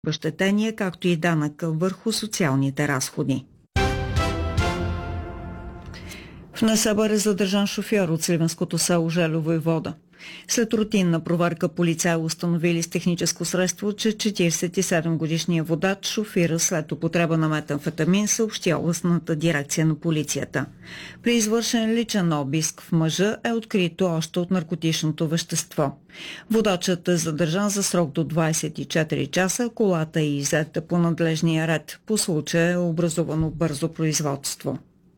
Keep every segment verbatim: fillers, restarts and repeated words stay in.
обезщетение, както и данък върху социалните разходи. В Несебър е задържан шофьор от сливенското село Желю, Войвода. След рутинна проверка полицаи установили с техническо средство, че четиридесет и седем годишният водач шофира след употреба на метамфетамин, съобщи областната дирекция на полицията. При извършен личен обиск в мъжа е открито още от наркотичното вещество. Водачът е задържан за срок до двадесет и четири часа, колата е иззета по надлежния ред. По случая е образувано бързо производство.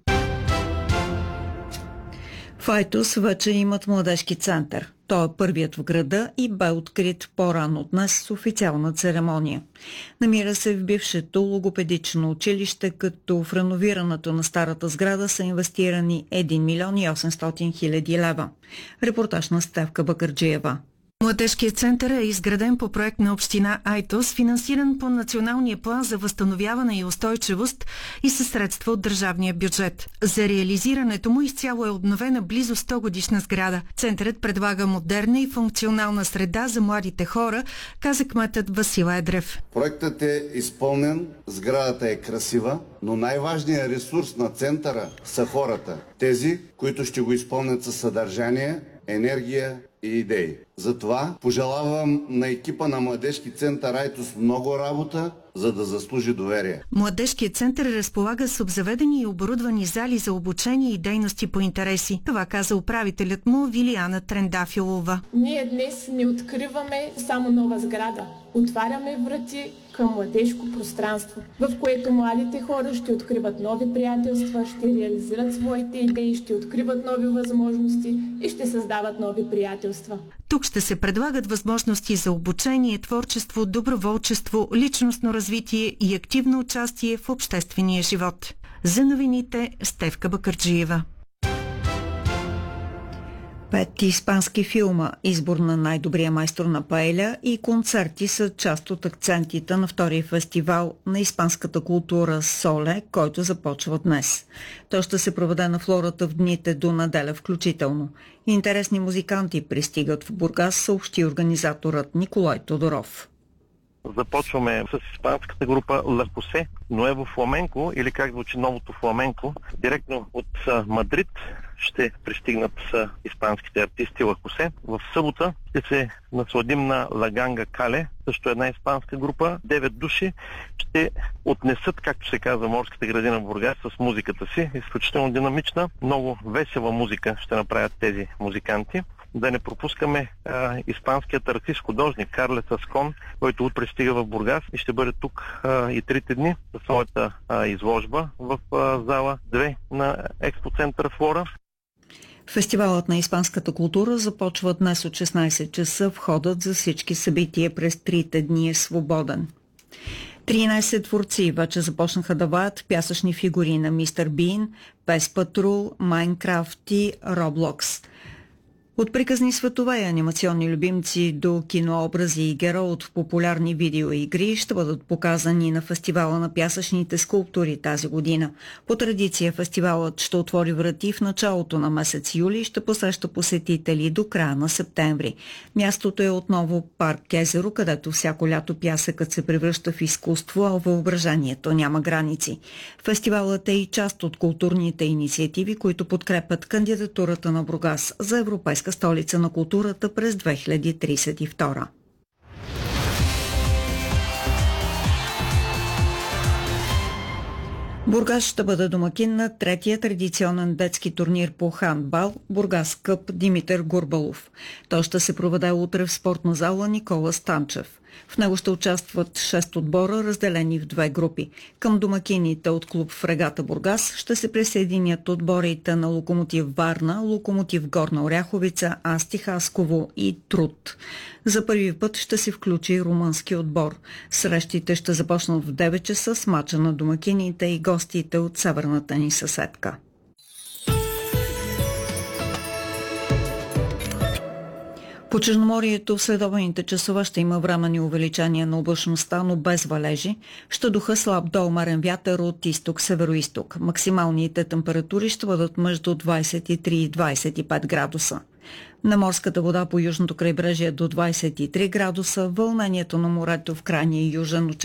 В Айтос вече имат младежки център. Той е първият в града и бе открит по-рано днес с официална церемония. Намира се в бившето логопедично училище, като в реновирането на старата сграда са инвестирани един милион и осемстотин хиляди лева. Репортаж на Стевка Бакърджиева. Младежкият център е изграден по проект на община Айтос, финансиран по Националния план за възстановяване и устойчивост и със средства от държавния бюджет. За реализирането му изцяло е обновена близо сто годишна сграда. Центърът предлага модерна и функционална среда за младите хора, каза кметът Васил Едрев. Проектът е изпълнен, сградата е красива, но най-важният ресурс на центъра са хората. Тези, които ще го изпълнят със съдържание, енергия и идеи. Затова пожелавам на екипа на Младежки център Айтос много работа, за да заслужи доверие. Младежкият център разполага с обзаведени и оборудвани зали за обучение и дейности по интереси. Това каза управителят му Вилияна Трендафилова. Ние днес не откриваме само нова сграда. Отваряме врати към младежко пространство, в което младите хора ще откриват нови приятелства, ще реализират своите идеи, ще откриват нови възможности и ще създават нови приятелства. Тук ще се предлагат възможности за обучение, творчество, доброволчество, личностно развитие и активно участие в обществения живот. За новините Стевка Бакърджиева. Пет испански филма, избор на най-добрия майстор на паеля и концерти са част от акцентите на втория фестивал на испанската култура Соле, който започва днес. Той ще се проведе на Флората в дните до неделя включително. Интересни музиканти пристигат в Бургас, съобщи организаторът Николай Тодоров. Започваме с испанската група Ла Хосе, Нуево Фламенко, или как звучи новото фламенко. Директно от Мадрид ще пристигнат с испанските артисти Ла Хосе. В събота ще се насладим на Лаганга Кале, също една испанска група. Девет души ще отнесат, както се казва, морската градина в Бургас с музиката си. Изключително динамична, много весела музика ще направят тези музиканти. Да не пропускаме а, испанският артист, художник Карлес Аскон, който пристига в Бургас и ще бъде тук а, и трите дни за своята а, изложба в а, зала две на експоцентър Флора. Фестивалът на испанската култура започва днес от шестнадесет часа. Входът за всички събития през трите дни е свободен. тринадесет творци вече започнаха да ваят пясъчни фигури на Мистер Бин, Пес Патрул, Майнкрафт и Роблокс. От приказни светове и анимационни любимци до кинообрази и герои от популярни видеоигри ще бъдат показани на фестивала на пясъчните скулптури тази година. По традиция фестивалът ще отвори врати в началото на месец юли и ще посреща посетители до края на септември. Мястото е отново парк Езеро, където всяко лято пясъкът се превръща в изкуство, а въображението няма граници. Фестивалът е и част от културните инициативи, които подкрепят кандидатурата на Бургас за европейска столица на културата през две хиляди тридесет и втора. Бургас ще бъде домакин на третия традиционен детски турнир по хандбал Бургас Къп Димитър Гурбалов. Той ще се проведе утре в спортна зала Никола Станчев. В него ще участват шест отбора, разделени в две групи. Към домакините от клуб Фрегата Бургас ще се присъединят отборите на Локомотив Варна, Локомотив Горна Оряховица, Асти Хасково и Труд. За първи път ще се включи румънски отбор. Срещите ще започнат в девет часа с мача на домакините и гостите от северната ни съседка. По Черноморието в следобедните часове ще има временни увеличения на облачността, но без валежи. Ще духа слаб до умерен вятър от изток-североизток. Максималните температури ще бъдат между двадесет и три и двадесет и пет градуса. На морската вода по южното крайбрежие до двадесет и три градуса, вълнението на морето в крайния южен